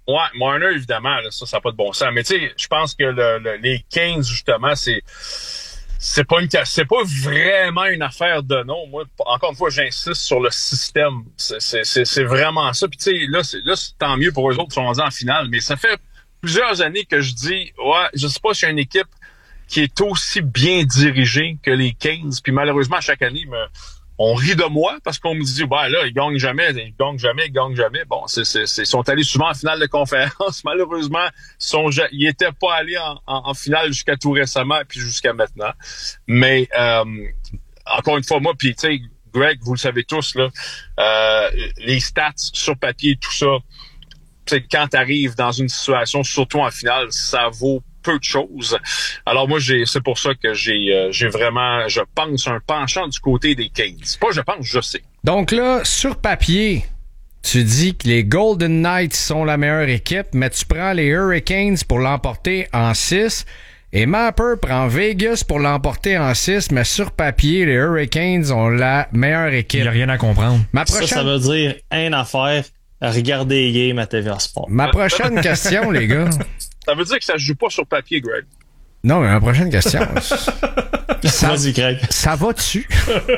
Ouais, Marner, évidemment, là, ça n'a pas de bon sens. Mais tu sais, je pense que les Kings, justement, c'est pas vraiment une affaire de nom. Moi, encore une fois, j'insiste sur le système. C'est vraiment ça. Puis tu sais, c'est tant mieux pour eux autres qui sont rendus en finale. Mais ça fait plusieurs années que je dis, ouais, je sais pas si y a une équipe qui est aussi bien dirigée que les Kings. Puis malheureusement, chaque année, on rit de moi parce qu'on me dit, bah là, ils gagnent jamais. Bon, ils sont allés souvent en finale de conférence. Malheureusement, ils étaient pas allés en finale jusqu'à tout récemment puis jusqu'à maintenant. Mais encore une fois, moi, puis tu sais, Greg, vous le savez tous, là, les stats sur papier, tout ça, tu sais, quand t'arrives dans une situation, surtout en finale, ça vaut peu de choses. Alors moi, c'est pour ça que j'ai vraiment, je pense, un penchant du côté des Kings. Pas je pense, je sais. Donc là, sur papier, tu dis que les Golden Knights sont la meilleure équipe, mais tu prends les Hurricanes pour l'emporter en 6 et Mapper prend Vegas pour l'emporter en 6, mais sur papier, les Hurricanes ont la meilleure équipe. Il n'y a rien à comprendre. Ça veut dire une affaire, regarder les games à TVA Sport. Ma prochaine question, les gars. Ça veut dire que ça se joue pas sur papier, Greg. Non, mais ma prochaine question. Vas-y, Greg. Ça va-tu?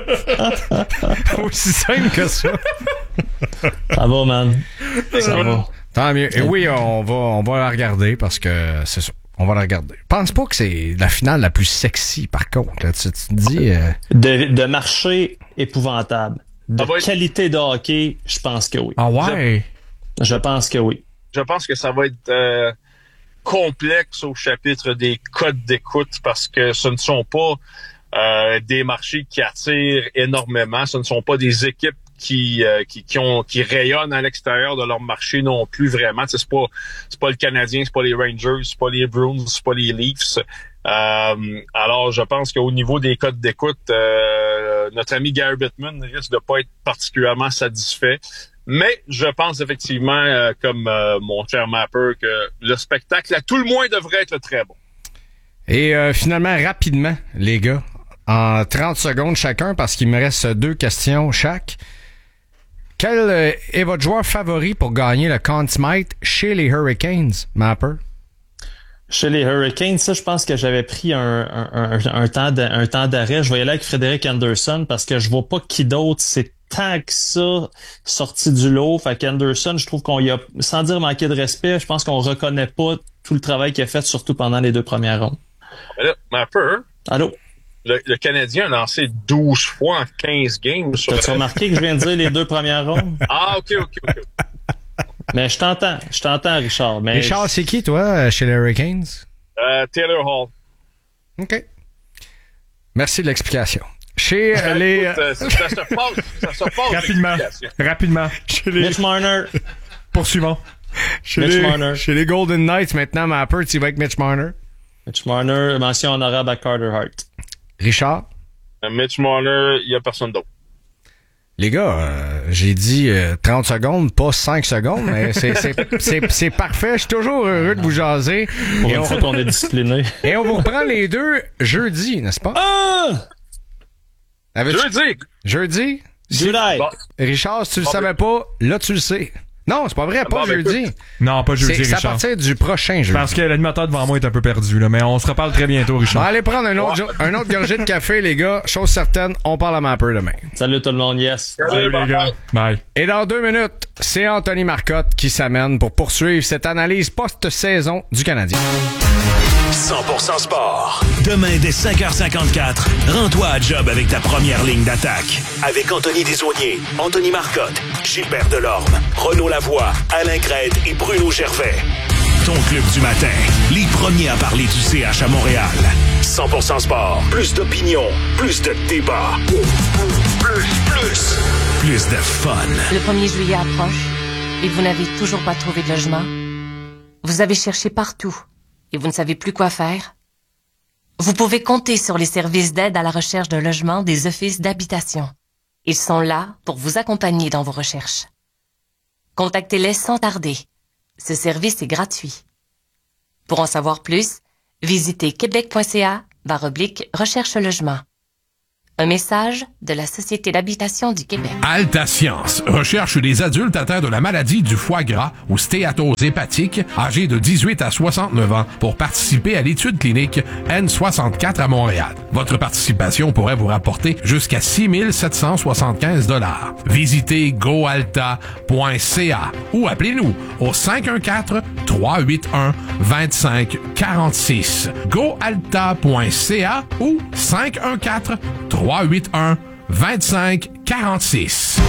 Aussi simple que ça. Ça va, man. Ça va. Tant mieux. Et oui, on va la regarder parce que c'est ça. On va la regarder. Je pense pas que c'est la finale la plus sexy, par contre. Là, tu te dis... De marché épouvantable. De qualité de hockey, je pense que oui. Ah ouais? Je pense que oui. Je pense que ça va être complexe au chapitre des codes d'écoute parce que ce ne sont pas des marchés qui attirent énormément. Ce ne sont pas des équipes qui rayonnent à l'extérieur de leur marché non plus vraiment. C'est pas le Canadien, c'est pas les Rangers, c'est pas les Bruins, c'est pas les Leafs. Alors, je pense qu'au niveau des codes d'écoute, notre ami Gary Bettman risque de pas être particulièrement satisfait. Mais je pense effectivement, comme mon cher Mapper, que le spectacle, à tout le moins, devrait être très bon. Et finalement, rapidement, les gars, en 30 secondes chacun, parce qu'il me reste 2 questions chaque. Quel est votre joueur favori pour gagner le Conn Smythe chez les Hurricanes, Mapper? Chez les Hurricanes, ça, je pense que j'avais pris un temps d'arrêt. Je vais y aller avec Frédéric Anderson parce que je vois pas qui d'autre c'est tant que ça sorti du lot. Fait qu'Anderson, je trouve qu'on y a, sans dire manquer de respect, je pense qu'on reconnaît pas tout le travail qu'il a fait, surtout pendant les 2 premières rondes. Là, Mapper. Allô? Le Canadien a lancé 12 fois en 15 games. T'as-tu remarqué que je viens de dire les 2 premières rondes? Ah, OK. Mais je t'entends, Richard. Mais Richard, c'est qui, toi, chez les Hurricanes? Taylor Hall. OK. Merci de l'explication. Chez les... Écoute, ça se passe. Rapidement. Chez les... Mitch Marner. Poursuivons. Chez les Golden Knights, maintenant, Mapper, tu vas avec Mitch Marner. Mitch Marner, mention honorable à Carter Hart. Richard? Mitch Marner, il n'y a personne d'autre. Les gars, j'ai dit 30 secondes, pas 5 secondes, mais c'est parfait. Je suis toujours heureux de vous jaser. Pour une fois qu'on est discipliné. Et on vous reprend les 2 jeudi, n'est-ce pas? Jeudi? July. Bon. Richard, si tu le savais pas, là tu le sais. Non, c'est pas vrai, pas jeudi. Non, pas jeudi, C'est à Richard. partir du prochain jeudi. Parce que l'animateur devant moi est un peu perdu, là, mais on se reparle très bientôt, On Richard. va aller prendre un autre gorgée de café, les gars. Chose certaine, on parle à Mapper demain. Salut tout le monde, yes. Salut les gars. Bye. Et dans 2 minutes, c'est Anthony Marcotte qui s'amène pour poursuivre cette analyse post-saison du Canadien. 100% sport. Demain dès 5h54, rends-toi à job avec ta première ligne d'attaque. Avec Anthony Desaulniers, Anthony Marcotte, Gilbert Delorme, Renaud Lavoie, Alain Crête et Bruno Gervais. Ton club du matin, les premiers à parler du CH à Montréal. 100% sport, plus d'opinion, plus de débat. Plus de fun. Le 1er juillet approche et vous n'avez toujours pas trouvé de logement. Vous avez cherché partout et vous ne savez plus quoi faire. Vous pouvez compter sur les services d'aide à la recherche d'un logement des offices d'habitation. Ils sont là pour vous accompagner dans vos recherches. Contactez-les sans tarder. Ce service est gratuit. Pour en savoir plus, visitez québec.ca/recherche logement. Un message de la Société d'habitation du Québec. Alta Science recherche des adultes atteints de la maladie du foie gras ou stéatose hépatique, âgés de 18 à 69 ans, pour participer à l'étude clinique N64 à Montréal. Votre participation pourrait vous rapporter jusqu'à 6 775 $. Visitez goalta.ca ou appelez-nous au 514-381-2546. goalta.ca ou 514-381-2546.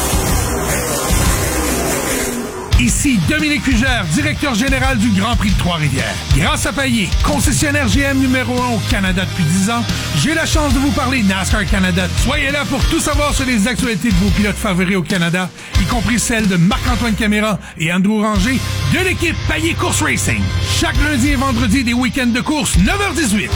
Ici Dominique Fugère, directeur général du Grand Prix de Trois-Rivières. Grâce à Payet, concessionnaire GM numéro 1 au Canada depuis 10 ans, j'ai la chance de vous parler NASCAR Canada. Soyez là pour tout savoir sur les actualités de vos pilotes favoris au Canada, y compris celles de Marc-Antoine Caméra et Andrew Ranger de l'équipe Payet Course Racing. Chaque lundi et vendredi des week-ends de course, 9h18.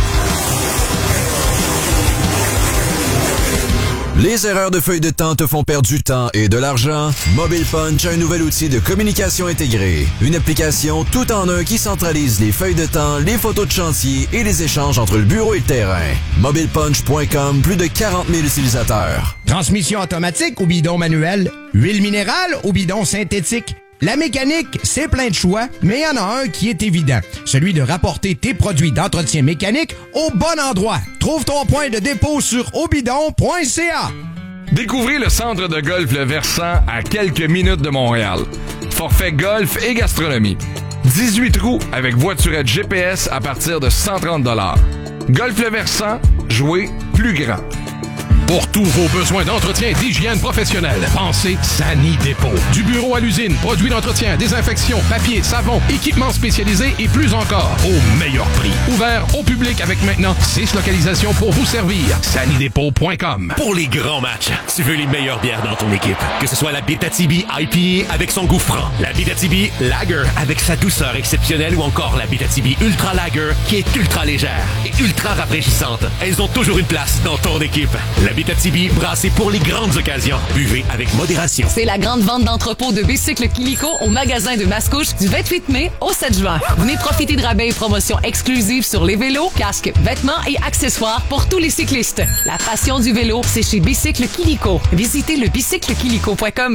Les erreurs de feuille de temps te font perdre du temps et de l'argent? Mobile Punch a un nouvel outil de communication intégrée. Une application tout en un qui centralise les feuilles de temps, les photos de chantier et les échanges entre le bureau et le terrain. MobilePunch.com, plus de 40 000 utilisateurs. Transmission automatique ou bidon manuel? Huile minérale ou bidon synthétique? La mécanique, c'est plein de choix, mais il y en a un qui est évident. Celui de rapporter tes produits d'entretien mécanique au bon endroit. Trouve ton point de dépôt sur obidon.ca. Découvrez le centre de golf Le Versant à quelques minutes de Montréal. Forfait golf et gastronomie. 18 trous avec voiturette GPS à partir de 130 $. Golf Le Versant, jouez plus grand. Pour tous vos besoins d'entretien et d'hygiène professionnelle, pensez Sani Dépôt. Du bureau à l'usine, produits d'entretien, désinfection, papier, savon, équipements spécialisés et plus encore, au meilleur prix. Ouvert au public avec maintenant 6 localisations pour vous servir. SaniDépôt.com. Pour les grands matchs, tu veux les meilleures bières dans ton équipe. Que ce soit la Bétatibi IPA avec son goût franc, la Bétatibi Lager avec sa douceur exceptionnelle ou encore la Bétatibi Ultra Lager qui est ultra légère et ultra rafraîchissante. Elles ont toujours une place dans ton équipe. La Bétatibi, brassée pour les grandes occasions. Buvez avec modération. C'est la grande vente d'entrepôt de bicycles Kilico au magasin de Mascouche du 28 mai au 7 juin. Venez profiter de rabais et promotions exclusives sur les vélos, casques, vêtements et accessoires pour tous les cyclistes. La passion du vélo, c'est chez Bicycle Kilico. Visitez le bicyclekilico.com.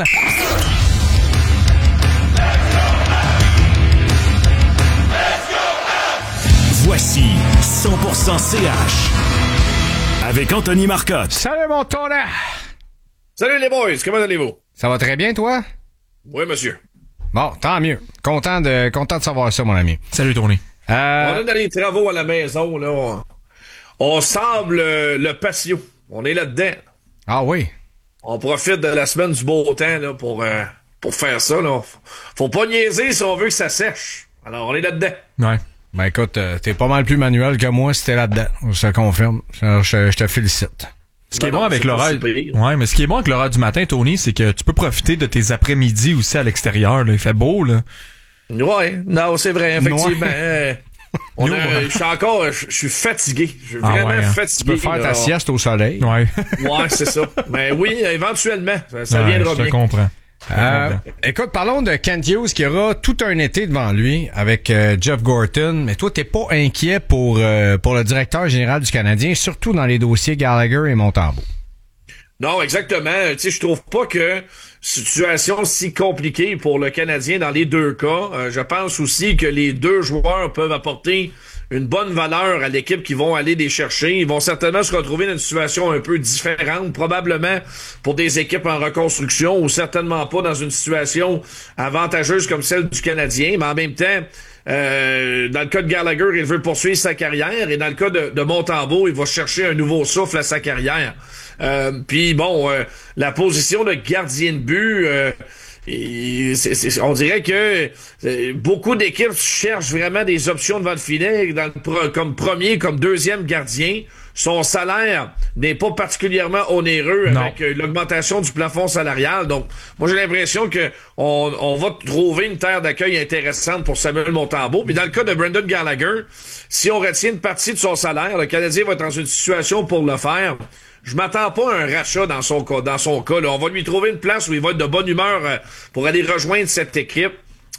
Voici 100% CH. Avec Anthony Marcotte. Salut mon tonnerre! Salut les boys, comment allez-vous? Ça va très bien, toi? Oui, monsieur. Bon, tant mieux. Content de savoir ça, mon ami. Salut, Tony. On a dans les travaux à la maison, là. On sable le patio. On est là-dedans. Ah oui? On profite de la semaine du beau temps, là, pour faire ça, là. Faut pas niaiser si on veut que ça sèche. Alors, on est là-dedans. Ouais. Ben écoute, t'es pas mal plus manuel que moi si t'es là-dedans. Je te confirme. Je te félicite. Ce qui est bon avec l'horaire. Ouais, mais ce qui est bon avec l'horaire du matin, Tony, c'est que tu peux profiter de tes après-midi aussi à l'extérieur, là. Il fait beau, là. Ouais, non, c'est vrai, effectivement. Je suis fatigué. Je suis vraiment fatigué. Tu peux faire ta sieste au soleil. Ouais. Ouais, c'est ça. Mais oui, éventuellement, ça viendra bien. Je te comprends. Écoute, parlons de Kent Hughes qui aura tout un été devant lui avec Jeff Gorton. Mais toi, t'es pas inquiet pour le directeur général du Canadien, surtout dans les dossiers Gallagher et Montembeault. Non, exactement. Tu sais, je trouve pas que situation si compliquée pour le Canadien dans les deux cas. Je pense aussi que les deux joueurs peuvent apporter une bonne valeur à l'équipe qu'ils vont aller les chercher. Ils vont certainement se retrouver dans une situation un peu différente, probablement pour des équipes en reconstruction ou certainement pas dans une situation avantageuse comme celle du Canadien. Mais en même temps, dans le cas de Gallagher, il veut poursuivre sa carrière et dans le cas de Montembeault, il va chercher un nouveau souffle à sa carrière. Puis bon, la position de gardien de but... on dirait que beaucoup d'équipes cherchent vraiment des options devant le filet comme premier, comme deuxième gardien. Son salaire n'est pas particulièrement onéreux avec l'augmentation du plafond salarial. Donc, moi, j'ai l'impression que on va trouver une terre d'accueil intéressante pour Samuel Montembeault. Puis dans le cas de Brendan Gallagher, si on retient une partie de son salaire, le Canadien va être dans une situation pour le faire. Je m'attends pas à un rachat dans son cas. Là. On va lui trouver une place où il va être de bonne humeur pour aller rejoindre cette équipe.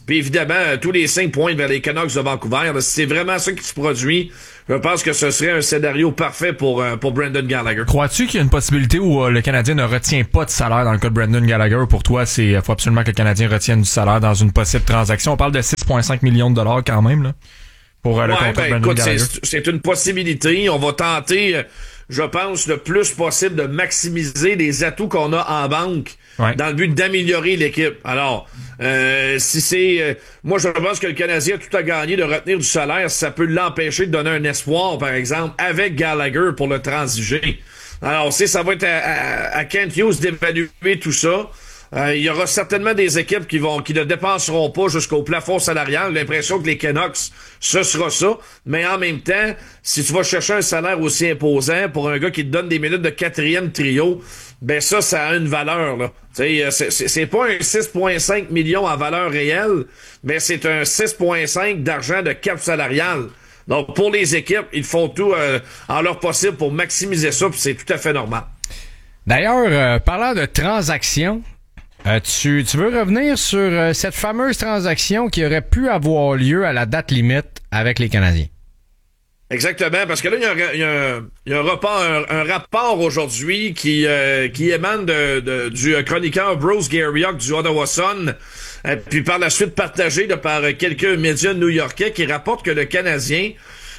Puis évidemment, tous les 5 points vers les Canucks de Vancouver. Là, si c'est vraiment ça qui se produit, je pense que ce serait un scénario parfait pour Brendan Gallagher. Crois-tu qu'il y a une possibilité où le Canadien ne retient pas de salaire dans le cas de Brendan Gallagher? Pour toi, faut absolument que le Canadien retienne du salaire dans une possible transaction. On parle de 6,5 millions de dollars quand même, là, pour le contrat de Brendan Gallagher. C'est une possibilité. On va tenter, je pense, le plus possible de maximiser les atouts qu'on a en banque dans le but d'améliorer l'équipe. Alors, si c'est... moi, je pense que le Canadien a tout à gagner de retenir du salaire si ça peut l'empêcher de donner un espoir, par exemple, avec Gallagher pour le transiger. Alors, ça va être à Kent Hughes d'évaluer tout ça. Il y aura certainement des équipes qui ne dépenseront pas jusqu'au plafond salarial. L'impression que les Canucks, ce sera ça. Mais en même temps, si tu vas chercher un salaire aussi imposant pour un gars qui te donne des minutes de 4e trio, ben ça a une valeur, là. C'est pas un 6,5 millions en valeur réelle, mais c'est un 6,5 d'argent de cap salarial. Donc, pour les équipes, ils font tout en leur possible pour maximiser ça, puis c'est tout à fait normal. D'ailleurs, parlant de transactions, tu veux revenir sur cette fameuse transaction qui aurait pu avoir lieu à la date limite avec les Canadiens? Exactement, parce que là, il y a un rapport aujourd'hui qui émane du chroniqueur Bruce Garriock du Ottawa Sun, puis par la suite partagé par quelques médias new-yorkais qui rapportent que le Canadien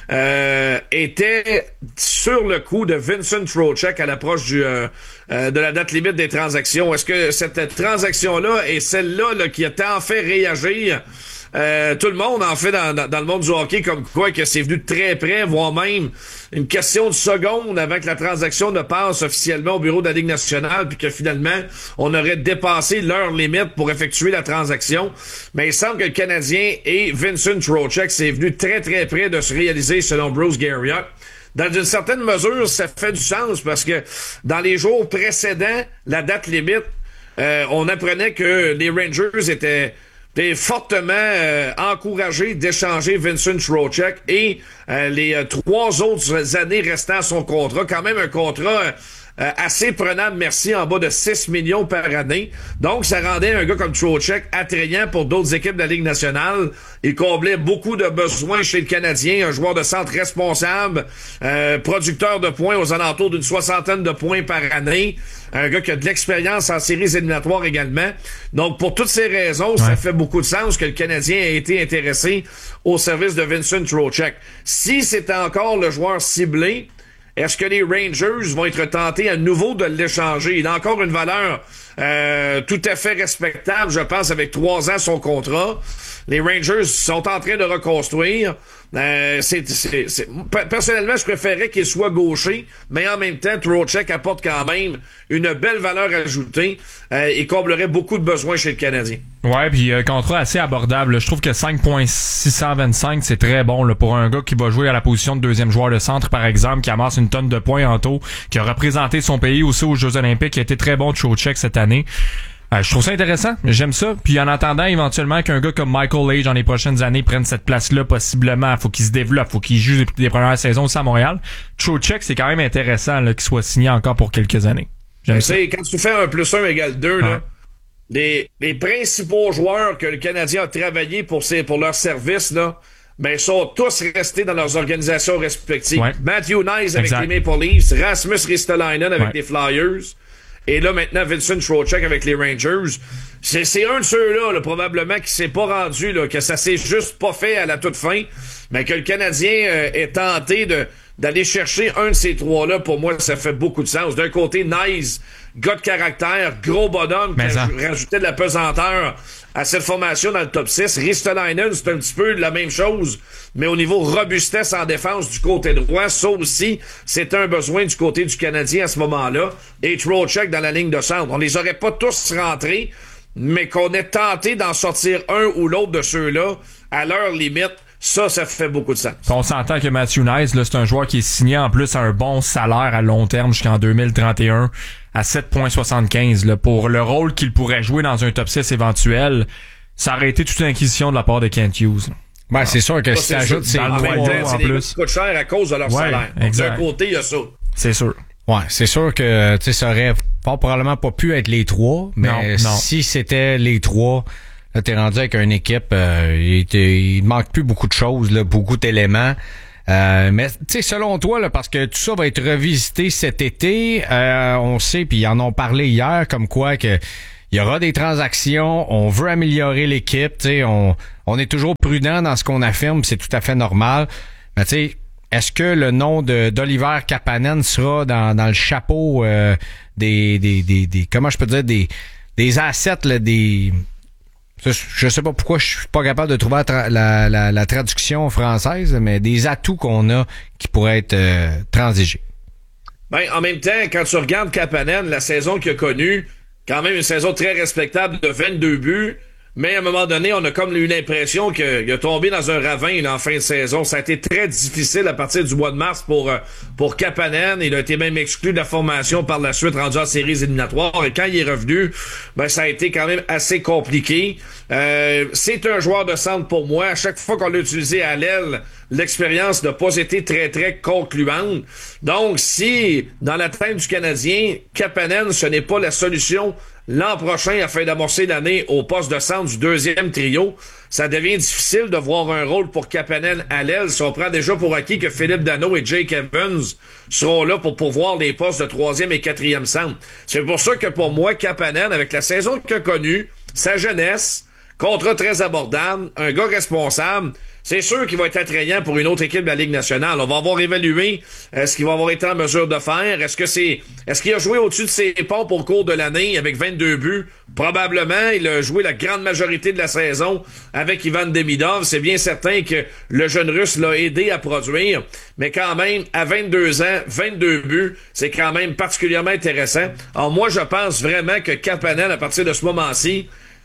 était sur le coup de Vincent Trocheck à l'approche de la date limite des transactions. Est-ce que cette transaction-là est celle-là là, qui a tant fait réagir tout le monde, en fait, dans le monde du hockey, comme quoi que c'est venu de très près, voire même une question de seconde avant que la transaction ne passe officiellement au bureau de la Ligue nationale, puis que finalement, on aurait dépassé leur limite pour effectuer la transaction. Mais il semble que le Canadien et Vincent Trocheck, c'est venu très très près de se réaliser selon Bruce Garriock. Dans une certaine mesure, ça fait du sens parce que dans les jours précédents, la date limite, on apprenait que les Rangers étaient fortement encouragé d'échanger Vincent Trocheck et les 3 autres années restant à son contrat. Quand même un contrat assez prenable, merci, en bas de 6 millions par année. Donc, ça rendait un gars comme Trocheck attrayant pour d'autres équipes de la Ligue nationale. Il comblait beaucoup de besoins chez le Canadien, un joueur de centre responsable, producteur de points aux alentours d'une 60aine de points par année. Un gars qui a de l'expérience en séries éliminatoires également. Donc, pour toutes ces raisons, ça fait beaucoup de sens que le Canadien ait été intéressé au service de Vincent Trocheck. Si c'était encore le joueur ciblé, est-ce que les Rangers vont être tentés à nouveau de l'échanger? Il a encore une valeur tout à fait respectable, je pense, avec 3 ans son contrat. Les Rangers sont en train de reconstruire. Personnellement, je préférais qu'il soit gaucher, mais en même temps, Trocheck apporte quand même une belle valeur ajoutée et comblerait beaucoup de besoins chez le Canadien. Ouais, puis contrat assez abordable. Je trouve que 5,625, c'est très bon là, pour un gars qui va jouer à la position de deuxième joueur de centre, par exemple, qui amasse une tonne de points en taux, qui a représenté son pays aussi aux Jeux olympiques, qui a été très bon de Trocheck cette année. Je trouve ça intéressant, j'aime ça. Puis en attendant éventuellement qu'un gars comme Michael Age dans les prochaines années prenne cette place-là, possiblement, faut qu'il se développe, faut qu'il joue les premières saisons aussi à Montréal. Trocheck, c'est quand même intéressant là, qu'il soit signé encore pour quelques années. J'aime ça. Quand tu fais 1+1 égale 2, là, les principaux joueurs que le Canadien a travaillé pour leur service, là, ben, sont tous restés dans leurs organisations respectives. Ouais. Matthew Knies avec les Maple Leafs, Rasmus Ristolainen avec les Flyers. Et là, maintenant, Vincent Trocheck avec les Rangers. C'est un de ceux-là, là, probablement, qui s'est pas rendu, là, que ça s'est juste pas fait à la toute fin, mais que le Canadien est tenté d'aller chercher un de ces 3-là. Pour moi, ça fait beaucoup de sens. D'un côté, Nice, gars de caractère, gros bonhomme, qui rajoutait de la pesanteur à cette formation dans le top 6. Ristolainen, c'est un petit peu la même chose, mais au niveau robustesse en défense du côté droit, ça aussi, c'est un besoin du côté du Canadien à ce moment-là. Et Trocheck dans la ligne de centre. On les aurait pas tous rentrés, mais qu'on ait tenté d'en sortir un ou l'autre de ceux-là à leur limite, ça fait beaucoup de sens. On s'entend que Matthew Knies, là, c'est un joueur qui est signé en plus à un bon salaire à long terme jusqu'en 2031 à 7,75 là, pour le rôle qu'il pourrait jouer dans un top 6 éventuel. Ça aurait été toute une inquisition de la part de Kent Hughes. Ben, c'est sûr que si t'ajoutes ces noyaux en plus, ça coûte cher à cause de leur salaire. D'un côté, il y a ça. C'est sûr. Ouais, c'est sûr que ça aurait fort probablement pas pu être les 3, mais non. Si c'était les 3, Là, t'es rendu avec une équipe, il manque plus beaucoup de choses, là, beaucoup d'éléments. Mais tu sais, selon toi, là, parce que tout ça va être revisité cet été, on sait, puis ils en ont parlé hier, comme quoi que il y aura des transactions, on veut améliorer l'équipe, tu sais, on est toujours prudent dans ce qu'on affirme, c'est tout à fait normal. Mais tu sais, est-ce que le nom d'Oliver Kapanen sera dans le chapeau des comment je peux dire des assets, là, je sais pas pourquoi je suis pas capable de trouver la traduction française, mais des atouts qu'on a qui pourraient être transigés. Ben, en même temps, quand tu regardes Kapanen, la saison qu'il a connue, quand même une saison très respectable de 22 buts, mais à un moment donné, on a comme eu l'impression qu'il a tombé dans un ravin là, en fin de saison. Ça a été très difficile à partir du mois de mars pour Kapanen. Il a été même exclu de la formation par la suite, rendu en séries éliminatoires. Et quand il est revenu, ben ça a été quand même assez compliqué. C'est un joueur de centre pour moi. À chaque fois qu'on l'a utilisé à l'aile, l'expérience n'a pas été très, très concluante. Donc, si, dans la tête du Canadien, Kapanen, ce n'est pas la solution l'an prochain afin d'amorcer l'année au poste de centre du deuxième trio, ça devient difficile de voir un rôle pour Kapanen à l'aile si on prend déjà pour acquis que Philippe Danault et Jake Evans seront là pour pourvoir les postes de troisième et quatrième centre. C'est pour ça que pour moi, Kapanen, avec la saison qu'il a connue, sa jeunesse, contrat très abordable, un gars responsable, c'est sûr qu'il va être attrayant pour une autre équipe de la Ligue nationale. On va avoir évalué ce qu'il va avoir été en mesure de faire. Est-ce qu'il a joué au-dessus de ses pompes au cours de l'année avec 22 buts? Probablement. Il a joué la grande majorité de la saison avec Ivan Demidov. C'est bien certain que le jeune Russe l'a aidé à produire. Mais quand même, à 22 ans, 22 buts, c'est quand même particulièrement intéressant. Alors moi, je pense vraiment que Kapanen, à partir de ce moment-ci,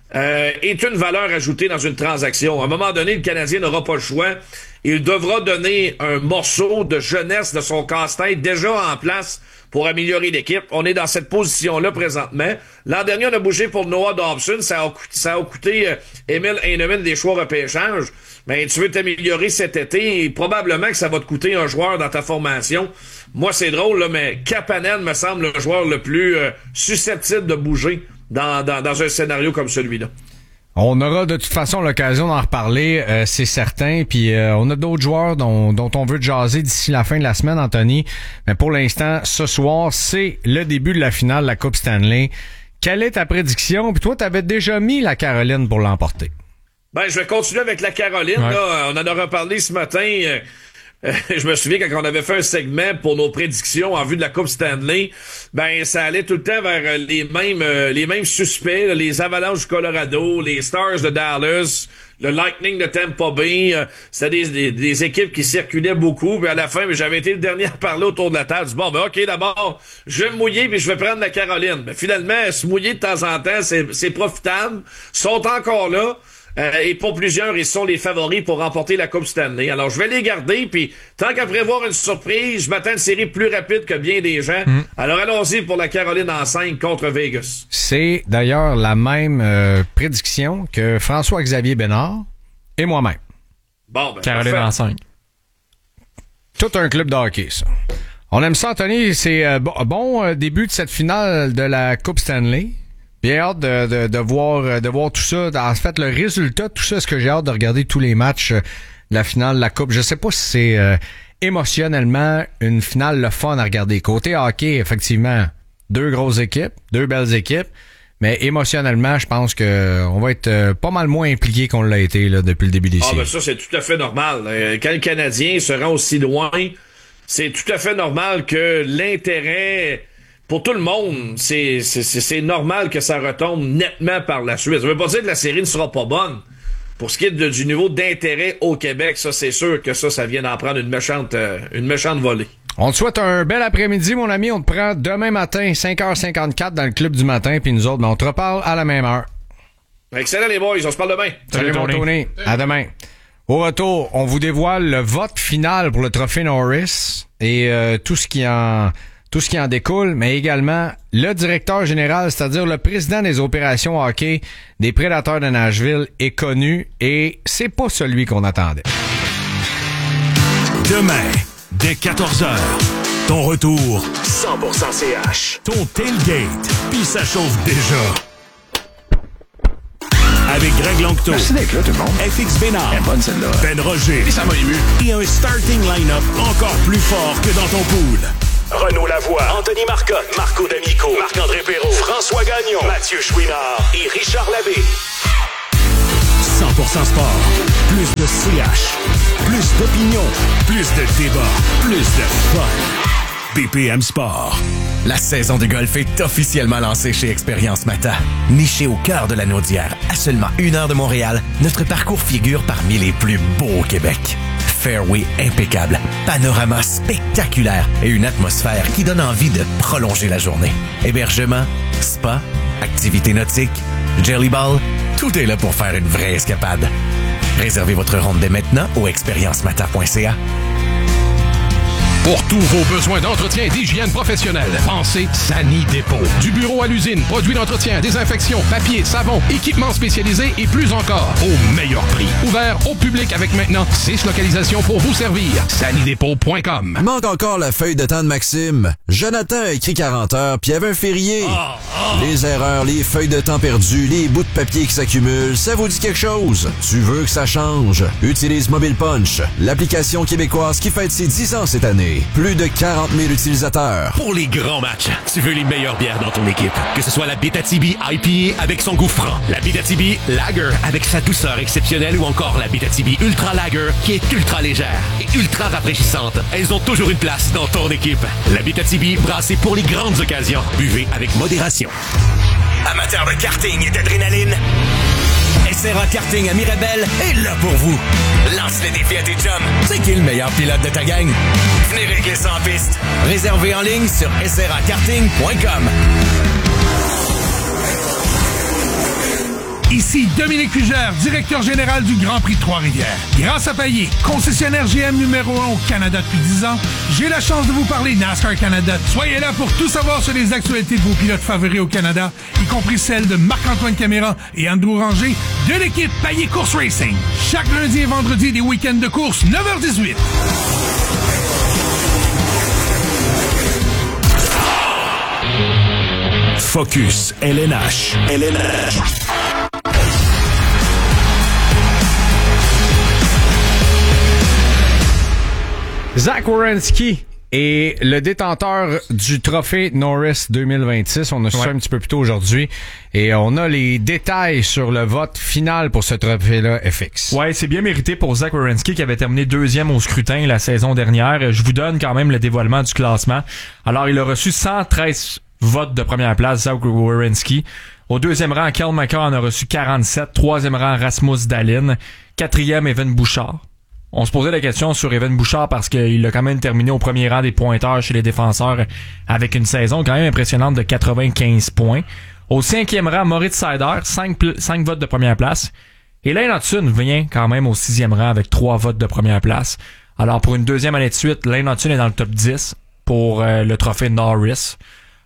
est une valeur ajoutée dans une transaction. À un moment donné, le Canadien n'aura pas le choix. Il devra donner un morceau de jeunesse de son casse-tête déjà en place pour améliorer l'équipe. On est dans cette position-là présentement. L'an dernier, on a bougé pour Noah Dobson. Ça a coûté Emil Heinemann des choix repêchage. Mais tu veux t'améliorer cet été et probablement que ça va te coûter un joueur dans ta formation. Moi, c'est drôle, là, mais Kapanen me semble le joueur le plus susceptible de bouger dans un scénario comme celui-là. On aura de toute façon l'occasion d'en reparler, c'est certain. Puis on a d'autres joueurs dont on veut jaser d'ici la fin de la semaine, Anthony. Mais pour l'instant, ce soir, c'est le début de la finale de la Coupe Stanley. Quelle est ta prédiction? Puis toi, t'avais déjà mis la Caroline pour l'emporter. Ben, je vais continuer avec la Caroline. Ouais. Là, on en a reparlé ce matin. Je me souviens quand on avait fait un segment pour nos prédictions en vue de la Coupe Stanley, ben ça allait tout le temps vers les mêmes suspects, là, les Avalanches du Colorado, les Stars de Dallas, le Lightning de Tampa Bay. C'était des équipes qui circulaient beaucoup. Puis à la fin, j'avais été le dernier à parler autour de la table. Bon, ben ok, d'abord, je vais me mouiller puis je vais prendre la Caroline. Ben, finalement, se mouiller de temps en temps, c'est profitable. Ils sont encore là. Et pour plusieurs, ils sont les favoris pour remporter la Coupe Stanley. Alors, je vais les garder, puis tant qu'à prévoir une surprise, je m'attends à une série plus rapide que bien des gens. Alors, allons-y pour la Caroline en 5 contre Vegas. C'est d'ailleurs la même prédiction que François-Xavier Bénard et moi-même. Bon, ben, Caroline parfait. en 5. Tout un club de hockey, ça. On aime ça, Anthony. C'est bon début de cette finale de la Coupe Stanley. J'ai hâte de voir tout ça. En fait, le résultat de tout ça, est-ce que j'ai hâte de regarder tous les matchs de la finale de la Coupe? Je sais pas si c'est émotionnellement une finale le fun à regarder. Côté hockey, effectivement, deux grosses équipes, deux belles équipes. Mais émotionnellement, je pense que on va être pas mal moins impliqué qu'on l'a été là, depuis le début des séries. Ben ça, c'est tout à fait normal. Quand le Canadien se rend aussi loin, c'est tout à fait normal que l'intérêt... Pour tout le monde, c'est normal que ça retombe nettement par la suite. Ça veut pas dire que la série ne sera pas bonne. Pour ce qui est du niveau d'intérêt au Québec, ça, c'est sûr que ça vient d'en prendre une méchante volée. On te souhaite un bel après-midi, mon ami. On te prend demain matin, 5h54 dans le club du matin, puis nous autres, on te reparle à la même heure. Excellent, les boys. On se parle demain. Salut, mon Tony. À demain. Au retour, on vous dévoile le vote final pour le trophée Norris et tout ce qui en découle, mais également le directeur général, c'est-à-dire le président des opérations hockey des Prédateurs de Nashville est connu et c'est pas celui qu'on attendait. Demain, dès 14h, ton retour 100% CH. Ton tailgate, puis ça chauffe déjà. avec Greg Longto. Merci d'être là, tout le monde. FX Bénard. Elle est bonne, celle-là. Ben Roger. Et ça m'a ému. Et un starting line-up encore plus fort que dans ton pool. Renaud Lavoie, Anthony Marcotte, Marco D'Amico, Marc-André Perrault, François Gagnon, Mathieu Chouinard et Richard Labbé. 100% sport. Plus de CH. Plus d'opinion. Plus de débat. Plus de fun. BPM Sport. La saison de golf est officiellement lancée chez Expérience Mata. Niché au cœur de la Naudière, à seulement 1 heure de Montréal, notre parcours figure parmi les plus beaux au Québec. Fairway impeccable, panorama spectaculaire et une atmosphère qui donne envie de prolonger la journée. Hébergement, spa, activités nautiques, jelly ball, tout est là pour faire une vraie escapade. Réservez votre ronde dès maintenant au expériencemata.ca. Pour tous vos besoins d'entretien et d'hygiène professionnelle, pensez Sani Dépôt. Du bureau à l'usine, produits d'entretien, désinfection, papier, savon, équipements spécialisés et plus encore, au meilleur prix. Ouvert au public avec maintenant 6 localisations pour vous servir. sanidépôt.com. Manque encore la feuille de temps de Maxime. Jonathan a écrit 40 heures, puis il y avait un férié. Les erreurs, les feuilles de temps perdues, les bouts de papier qui s'accumulent, ça vous dit quelque chose? Tu veux que ça change? Utilise Mobile Punch, l'application québécoise qui fête ses 10 ans cette année. Plus de 40 000 utilisateurs. Pour les grands matchs, tu veux les meilleures bières dans ton équipe. Que ce soit la Abitibi IPA avec son goût franc, la Abitibi Lager avec sa douceur exceptionnelle ou encore la Abitibi Ultra Lager qui est ultra légère et ultra rafraîchissante. Elles ont toujours une place dans ton équipe. La Abitibi brassée pour les grandes occasions. Buvez avec modération. Amateurs de karting et d'adrénaline, SRA Karting à Mirabel est là pour vous. Lance les défis à tes chums. C'est qui le meilleur pilote de ta gang? Venez régler ça en piste. Réservez en ligne sur srakarting.com. Ici Dominique Fugère, directeur général du Grand Prix de Trois-Rivières. Grâce à Payet, concessionnaire GM numéro 1 au Canada depuis 10 ans, j'ai la chance de vous parler NASCAR Canada. Soyez là pour tout savoir sur les actualités de vos pilotes favoris au Canada, y compris celles de Marc-Antoine Caméra et Andrew Ranger de l'équipe Payet Course Racing. Chaque lundi et vendredi des week-ends de course, 9h18. Focus LNH. Zach Werenski est le détenteur du trophée Norris 2026. On a su ça un petit peu plus tôt aujourd'hui. Et on a les détails sur le vote final pour ce trophée-là, FX. Ouais, c'est bien mérité pour Zach Werenski qui avait terminé 2e au scrutin la saison dernière. Je vous donne quand même le dévoilement du classement. Alors, il a reçu 113 votes de première place, Zach Werenski. Au 2e rang, Kel McCarr en a reçu 47. 3e rang, Rasmus Dahlin. 4e, Evan Bouchard. On se posait la question sur Evan Bouchard parce qu'il a quand même terminé au premier rang des pointeurs chez les défenseurs avec une saison quand même impressionnante de 95 points. Au 5e rang, Moritz Seider, 5 votes de première place. Et Lane Hudson vient quand même au 6e rang avec 3 votes de première place. Alors pour une 2e année de suite, Lane Hudson est dans le top 10 pour le trophée Norris.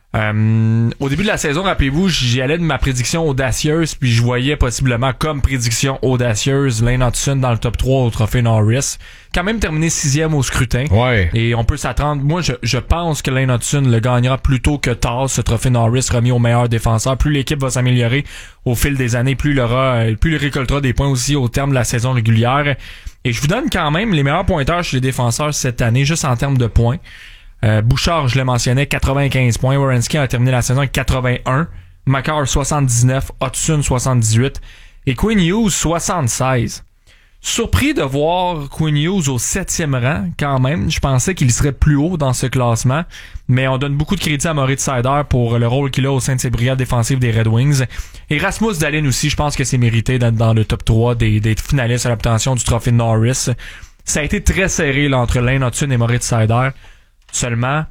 Au début de la saison, rappelez-vous, j'y allais de ma prédiction audacieuse, puis je voyais possiblement comme prédiction audacieuse Lane Hudson dans le top 3 au trophée Norris. Quand même terminé 6e au scrutin. Ouais. Et on peut s'attendre. Moi, je pense que Lane Hudson le gagnera plus tôt que tard, ce trophée Norris remis au meilleur défenseur. Plus l'équipe va s'améliorer au fil des années, plus il récoltera des points aussi au terme de la saison régulière. Et je vous donne quand même les meilleurs pointeurs chez les défenseurs cette année, juste en termes de points. Bouchard, je le mentionnais, 95 points. Werenski a terminé la saison avec 81. McCarr, 79. Hudson, 78. Et Quinn Hughes, 76. Surpris de voir Quinn Hughes au 7e rang, quand même. Je pensais qu'il serait plus haut dans ce classement. Mais on donne beaucoup de crédit à Moritz Seider pour le rôle qu'il a au sein de ses brigades défensives des Red Wings. Et Rasmus Dahlin aussi, je pense que c'est mérité d'être dans le top 3 des finalistes à l'obtention du trophée Norris. Ça a été très serré là, entre Lane Hudson et Moritz Seider. Seulement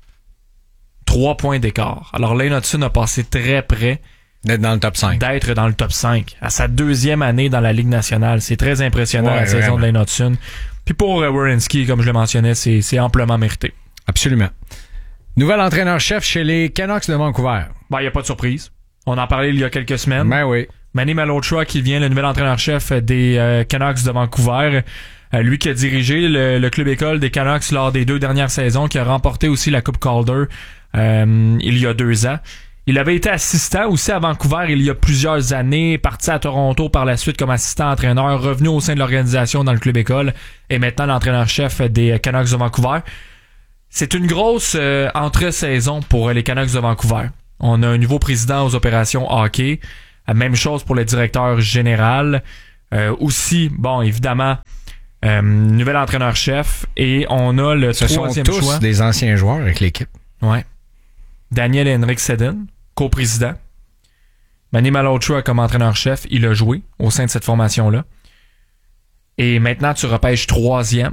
3 points d'écart. Alors Lane Hudson a passé très près d'être dans le top 5. D'être dans le top 5 à sa 2e année dans la Ligue nationale. C'est très impressionnant la saison de Lane Hudson. Puis pour Werenski, comme je le mentionnais, c'est amplement mérité. Absolument. Nouvel entraîneur-chef chez les Canucks de Vancouver. Ben, il n'y a pas de surprise. On en parlait il y a quelques semaines. Ben oui. Manny Malhotra qui devient le nouvel entraîneur-chef des Canucks de Vancouver. Lui qui a dirigé le club école des Canucks lors des 2 dernières saisons, qui a remporté aussi la Coupe Calder il y a 2 ans. Il avait été assistant aussi à Vancouver il y a plusieurs années, parti à Toronto par la suite comme assistant-entraîneur, revenu au sein de l'organisation dans le club école et maintenant l'entraîneur-chef des Canucks de Vancouver. C'est une grosse entre-saison pour les Canucks de Vancouver. On a un nouveau président aux opérations hockey. Même chose pour le directeur général. Aussi, bon, évidemment, nouvel entraîneur-chef. Et on a le troisième choix. Ce sont tous des anciens joueurs avec l'équipe. Ouais. Daniel Henrik Sedin, co-président. Manny Malhotra comme entraîneur-chef. Il a joué au sein de cette formation-là. Et maintenant, tu repêches troisième.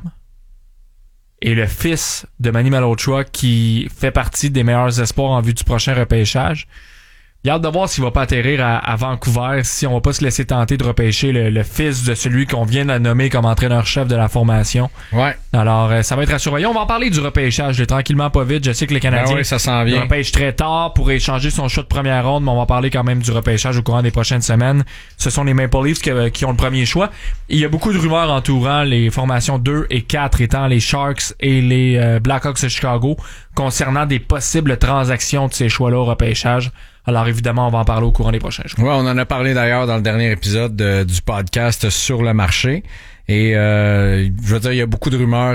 Et le fils de Manny Malhotra qui fait partie des meilleurs espoirs en vue du prochain repêchage. Il a hâte de voir s'il va pas atterrir à Vancouver, si on va pas se laisser tenter de repêcher le fils de celui qu'on vient de nommer comme entraîneur-chef de la formation. Ouais. Alors, ça va être à surveiller. On va en parler du repêchage, tranquillement, pas vite. Je sais que les Canadiens ça s'en vient. repêchent très tard pour échanger son choix de première ronde, mais on va parler quand même du repêchage au courant des prochaines semaines. Ce sont les Maple Leafs qui ont le premier choix. Il y a beaucoup de rumeurs entourant les formations 2 et 4 étant les Sharks et les Blackhawks de Chicago concernant des possibles transactions de ces choix-là au repêchage. Alors évidemment, on va en parler au courant des prochains jours. Ouais, on en a parlé d'ailleurs dans le dernier épisode du podcast sur le marché. Et je veux dire, il y a beaucoup de rumeurs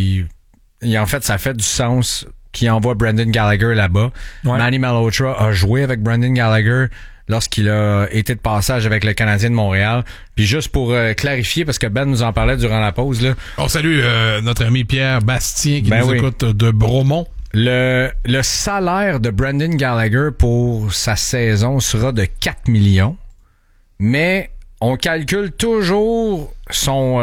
en fait, ça fait du sens qui envoie Brendan Gallagher là-bas. Ouais. Manny Malhotra a joué avec Brendan Gallagher lorsqu'il a été de passage avec le Canadien de Montréal. Puis juste pour clarifier, parce que Ben nous en parlait durant la pause, là. On salue notre ami Pierre Bastien qui nous écoute de Bromont. Le salaire de Brendan Gallagher pour sa saison sera de 4 millions, mais on calcule toujours son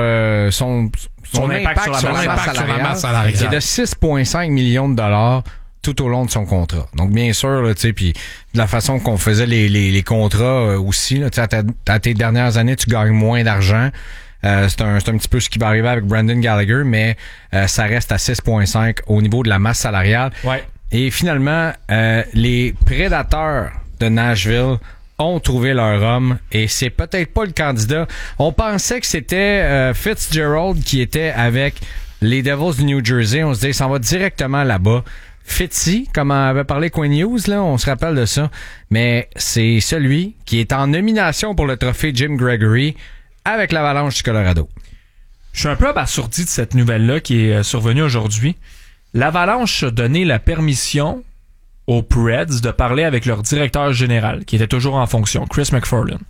impact sur la masse salariale. C'est de 6,5 millions de dollars tout au long de son contrat. Donc bien sûr, tu sais, puis de la façon qu'on faisait les contrats aussi, là, tu sais, à tes dernières années, tu gagnes moins d'argent. C'est un petit peu ce qui va arriver avec Brendan Gallagher, mais ça reste à 6,5 au niveau de la masse salariale. Ouais. Et finalement, les prédateurs de Nashville ont trouvé leur homme et c'est peut-être pas le candidat. On pensait que c'était Fitzgerald qui était avec les Devils du New Jersey. On se dit, il s'en va directement là-bas. Fitzy, comme avait parlé Quinn Hughes, là, on se rappelle de ça. Mais c'est celui qui est en nomination pour le trophée Jim Gregory avec l'Avalanche du Colorado. Je suis un peu abasourdi de cette nouvelle-là qui est survenue aujourd'hui. L'Avalanche a donné la permission aux Preds de parler avec leur directeur général, qui était toujours en fonction, Chris McFarland.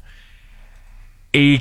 Et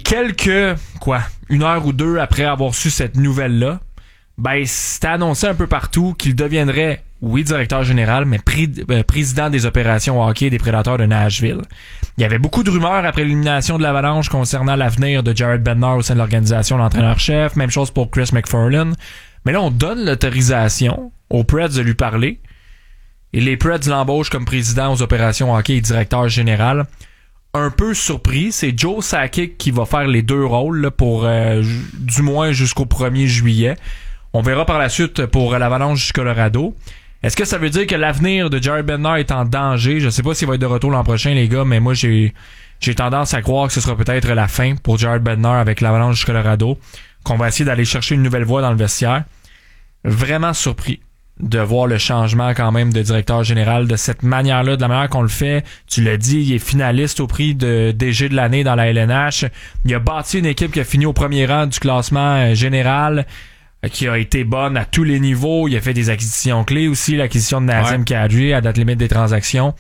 une heure ou deux après avoir su cette nouvelle-là, ben, c'était annoncé un peu partout qu'il deviendrait, oui, directeur général, mais président des opérations hockey des Prédateurs de Nashville. Il y avait beaucoup de rumeurs après l'élimination de l'Avalanche concernant l'avenir de Jared Bednar au sein de l'organisation, l'entraîneur-chef. Même chose pour Chris McFarland. Mais là, on donne l'autorisation aux Preds de lui parler. Et les Preds l'embauchent comme président aux opérations hockey et directeur général. Un peu surpris, c'est Joe Sakic qui va faire les deux rôles là, pour du moins jusqu'au 1er juillet. On verra par la suite pour l'Avalanche du Colorado. Est-ce que ça veut dire que l'avenir de Jared Bednar est en danger? Je sais pas s'il va être de retour l'an prochain, les gars, mais moi, j'ai tendance à croire que ce sera peut-être la fin pour Jared Bednar avec l'Avalanche du Colorado, qu'on va essayer d'aller chercher une nouvelle voie dans le vestiaire. Vraiment surpris de voir le changement quand même de directeur général de cette manière-là, de la manière qu'on le fait. Tu l'as dit, il est finaliste au prix de DG de l'année dans la LNH. Il a bâti une équipe qui a fini au premier rang du classement général, qui a été bonne à tous les niveaux. Il a fait des acquisitions clés aussi, l'acquisition de Nazem Kadri à date limite des transactions.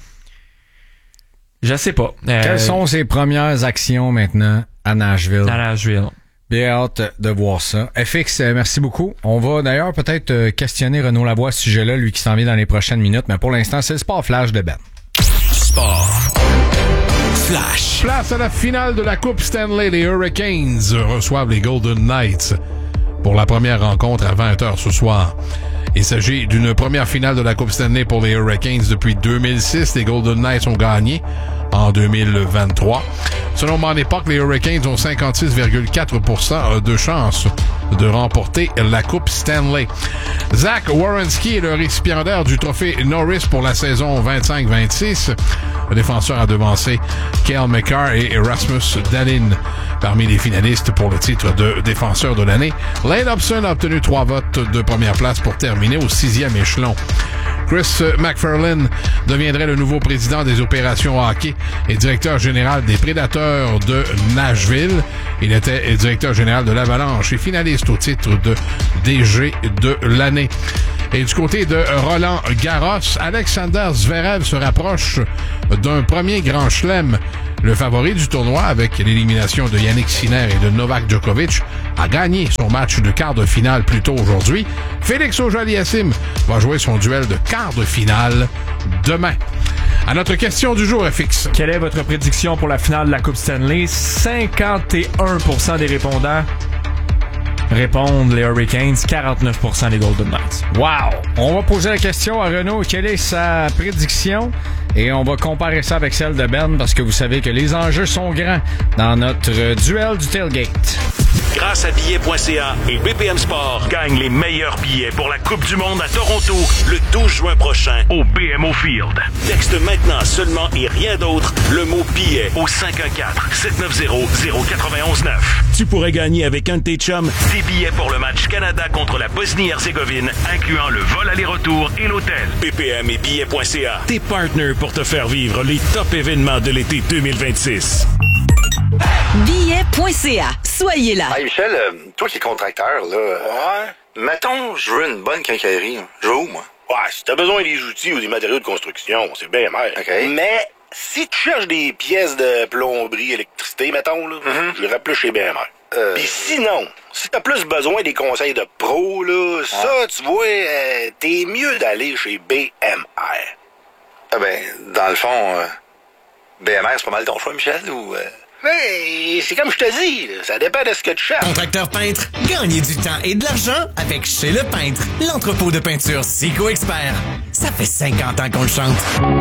Je sais pas. Quelles sont ses premières actions maintenant à Nashville? À Nashville. Bien hâte de voir ça. FX, merci beaucoup. On va d'ailleurs peut-être questionner Renaud Lavoie à ce sujet-là, lui qui s'en vient dans les prochaines minutes, mais pour l'instant, c'est le Sport Flash de Ben. Sport Flash. Place à la finale de la Coupe Stanley. Les Hurricanes reçoivent les Golden Knights pour la première rencontre à 20h ce soir. Il s'agit d'une première finale de la Coupe Stanley pour les Hurricanes depuis 2006. Les Golden Knights ont gagné en 2023. Selon mon époque, les Hurricanes ont 56,4% de chances de remporter la Coupe Stanley. Zach Werenski est le récipiendaire du trophée Norris pour la saison 25-26. Le défenseur a devancé Cale Makar et Rasmus Dahlin. Parmi les finalistes pour le titre de défenseur de l'année, Lane Hobson a obtenu 3 votes de première place pour terminer au 6e échelon. Chris McFarlane deviendrait le nouveau président des opérations hockey et directeur général des Prédateurs de Nashville. Il était directeur général de l'Avalanche et finaliste au titre de DG de l'année. Et du côté de Roland Garros, Alexander Zverev se rapproche d'un premier grand chelem. Le favori du tournoi, avec l'élimination de Yannick Sinner et de Novak Djokovic, a gagné son match de quart de finale plus tôt aujourd'hui. Félix Auger-Aliassime va jouer son duel de quart de finale demain. À notre question du jour, FX. Quelle est votre prédiction pour la finale de la Coupe Stanley? 51% des répondants répondent les Hurricanes, 49% les Golden Knights. Wow! On va poser la question à Renaud. Quelle est sa prédiction? Et on va comparer ça avec celle de Ben parce que vous savez que les enjeux sont grands dans notre duel du tailgate. Grâce à billets.ca et BPM Sport, gagne les meilleurs billets pour la Coupe du Monde à Toronto le 12 juin prochain au BMO Field. Texte maintenant seulement et rien d'autre le mot billet au 514-790-0919. Tu pourrais gagner avec un de tes chums des billets pour le match Canada contre la Bosnie-Herzégovine, incluant le vol aller-retour et l'hôtel. BPM et billets.ca, tes partners pour te faire vivre les top événements de l'été 2026. Billet.ca. Soyez là. Hey Michel, toi qui es contracteur, là. Ouais. Mettons, je veux une bonne quincaillerie. Je veux où, moi? Ouais, si t'as besoin des outils ou des matériaux de construction, c'est bien mer. OK. Mais si tu cherches des pièces de plomberie, électricité, mettons, là, je irais plus chez BMR. Puis sinon, si t'as plus besoin des conseils de pro, là, ça, tu vois, t'es mieux d'aller chez BMR. Ah ben, dans le fond, BMR, c'est pas mal ton choix, Michel, ou... Hey, c'est comme je te dis, ça dépend de ce que tu cherches. Contracteur peintre, gagnez du temps et de l'argent avec Chez le Peintre, l'entrepôt de peinture Sico Expert. Ça fait 50 ans qu'on le chante.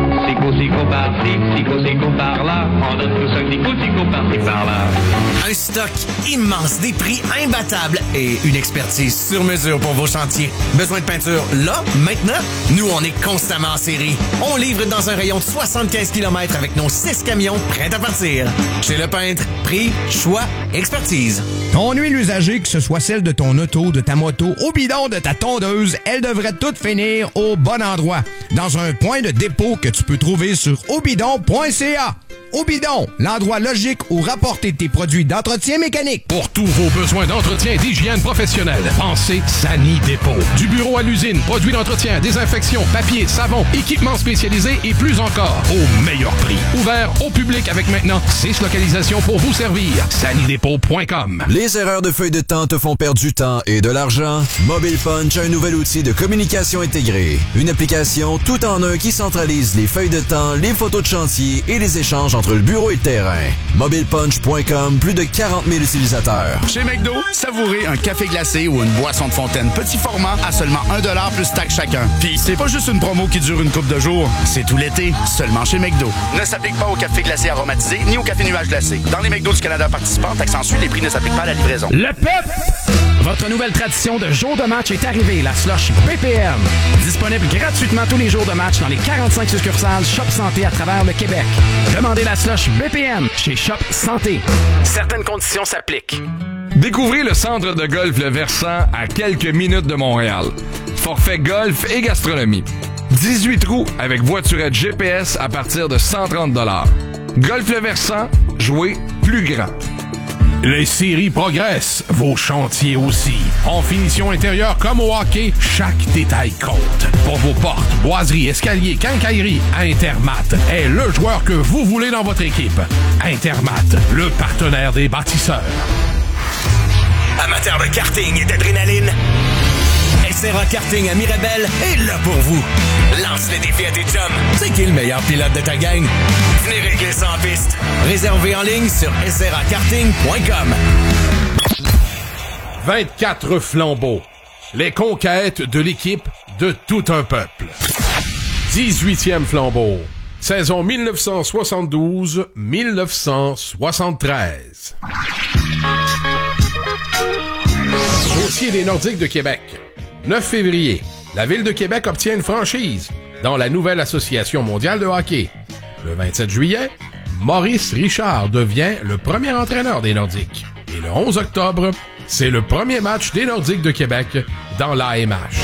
Sico par-ci, Sico par-là, on donne tout ça, Sico par-ci, par-là. Un stock immense, des prix imbattables et une expertise sur mesure pour vos chantiers. Besoin de peinture là, maintenant? Nous, on est constamment en série. On livre dans un rayon de 75 km avec nos 6 camions prêts à partir. Chez le Peintre, prix, choix, expertise. Ton huile usagée, que ce soit celle de ton auto, de ta moto, au bidon de ta tondeuse, elle devrait toutes finir au bon endroit. Dans un point de dépôt que tu peux trouver sur obidon.ca. Obidon, l'endroit logique où rapporter tes produits d'entretien mécanique. Pour tous vos besoins d'entretien et d'hygiène professionnelle, pensez Sani Dépôt. Du bureau à l'usine, produits d'entretien, désinfection, papier, savon, équipements spécialisés et plus encore, au meilleur prix. Ouvert au public avec maintenant 6 localisations pour vous servir. sanidépôt.com. Les erreurs de feuille de temps te font perdre du temps et de l'argent? Mobile Punch a un nouvel outil de communication intégrée. Une application tout en un qui centralise les feuilles de temps, les photos de chantier et les échanges entre le bureau et le terrain. MobilePunch.com, plus de 40 000 utilisateurs. Chez McDo, savourez un café glacé ou une boisson de fontaine petit format à seulement 1$ plus taxe chacun. Puis c'est pas juste une promo qui dure une couple de jours, c'est tout l'été, seulement chez McDo. Ne s'applique pas au café glacé aromatisé ni au café nuage glacé. Dans les McDo du Canada participants, taxe en suit, les prix ne s'appliquent pas à la livraison. Le PEP! Votre nouvelle tradition de jour de match est arrivée, la slush BPM. Disponible gratuitement tous les jours de match dans les 45 succursales Shop Santé à travers le Québec. Demandez la slush BPM chez Shop Santé. Certaines conditions s'appliquent. Découvrez le centre de golf Le Versant à quelques minutes de Montréal. Forfait golf et gastronomie. 18 trous avec voiturette GPS à partir de 130 $. Golf Le Versant, jouez plus grand. Les séries progressent, vos chantiers aussi. En finition intérieure comme au hockey, chaque détail compte. Pour vos portes, boiseries, escaliers, quincailleries, Intermat est le joueur que vous voulez dans votre équipe. Intermat, le partenaire des bâtisseurs. Amateurs de karting et d'adrénaline, SRA Karting à Mirabel est là pour vous. Lance le défi à tes chums. C'est qui le meilleur pilote de ta gang? Venez régler ça en piste. Réservez en ligne sur srakarting.com. 24 flambeaux. Les conquêtes de l'équipe de tout un peuple. 18e flambeau. Saison 1972-1973. Dossier des Nordiques de Québec. 9 février, la Ville de Québec obtient une franchise dans la nouvelle Association mondiale de hockey. Le 27 juillet, Maurice Richard devient le premier entraîneur des Nordiques. Et le 11 octobre, c'est le premier match des Nordiques de Québec dans l'AMH.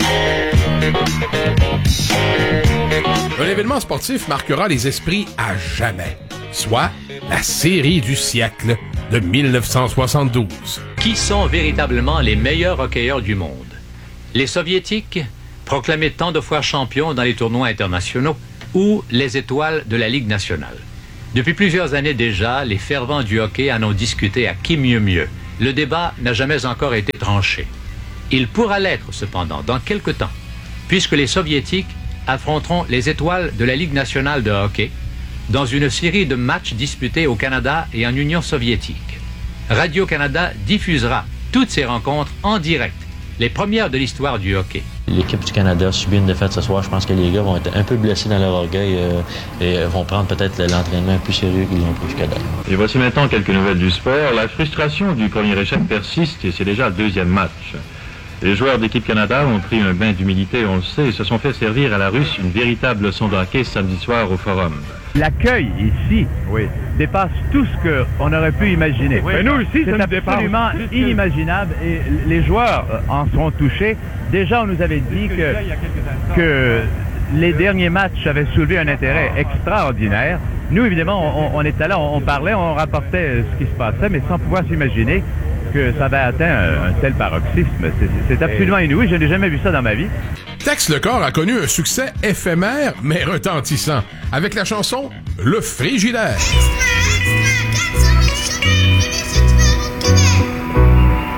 Un événement sportif marquera les esprits à jamais, soit la série du siècle de 1972. Qui sont véritablement les meilleurs hockeyeurs du monde? Les Soviétiques, proclamés tant de fois champions dans les tournois internationaux, ou les étoiles de la Ligue nationale? Depuis plusieurs années déjà, les fervents du hockey en ont discuté à qui mieux. Le débat n'a jamais encore été tranché. Il pourra l'être cependant dans quelque temps, puisque les Soviétiques affronteront les étoiles de la Ligue nationale de hockey dans une série de matchs disputés au Canada et en Union soviétique. Radio-Canada diffusera toutes ces rencontres en direct, les premières de l'histoire du hockey. L'équipe du Canada subit une défaite ce soir. Je pense que les gars vont être un peu blessés dans leur orgueil et vont prendre peut-être l'entraînement plus sérieux qu'ils l'ont pris jusqu'à date. Et voici maintenant quelques nouvelles du sport. La frustration du premier échec persiste et c'est déjà le deuxième match. Les joueurs d'équipe Canada ont pris un bain d'humilité, on le sait, et se sont fait servir à la Russe une véritable leçon de hockey samedi soir au Forum. L'accueil ici dépasse tout ce qu'on aurait pu imaginer. Oui, nous aussi, c'est absolument inimaginable et les joueurs en seront touchés. Déjà, on nous avait dit que les derniers matchs avaient soulevé un intérêt extraordinaire. Nous, évidemment, on était là, on parlait, on rapportait ce qui se passait, mais sans pouvoir s'imaginer que ça avait atteint un tel paroxysme. C'est absolument inouï. Je n'ai jamais vu ça dans ma vie. Tex Lecor a connu un succès éphémère mais retentissant avec la chanson Le Frigidaire.